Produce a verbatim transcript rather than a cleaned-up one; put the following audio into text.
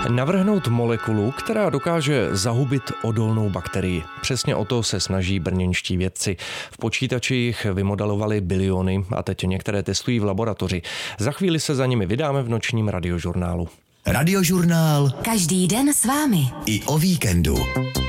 Navrhnout molekulu, která dokáže zahubit odolnou bakterii. Přesně o to se snaží brněnští vědci. V počítači jich vymodelovali biliony a teď některé testují v laboratoři. Za chvíli se za nimi vydáme v nočním radiožurnálu. Radiožurnál. Každý den s vámi. I o víkendu.